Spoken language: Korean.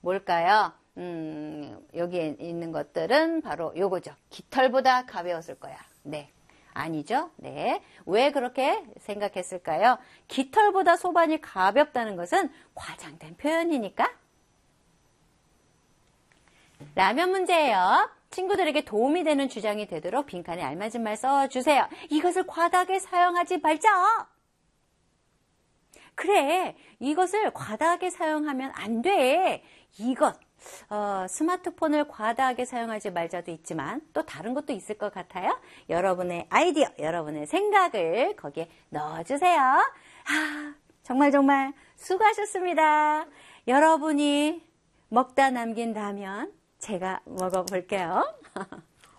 뭘까요? 여기에 있는 것들은 바로 요거죠. 깃털보다 가벼웠을 거야. 네. 아니죠? 네. 왜 그렇게 생각했을까요? 깃털보다 소반이 가볍다는 것은 과장된 표현이니까. 라면 문제예요. 친구들에게 도움이 되는 주장이 되도록 빈칸에 알맞은 말 써주세요. 이것을 과다하게 사용하지 말자. 그래, 이것을 과다하게 사용하면 안 돼. 스마트폰을 과다하게 사용하지 말자도 있지만 또 다른 것도 있을 것 같아요. 여러분의 아이디어, 여러분의 생각을 거기에 넣어주세요. 정말 수고하셨습니다. 여러분이 먹다 남긴 라면 제가 먹어볼게요.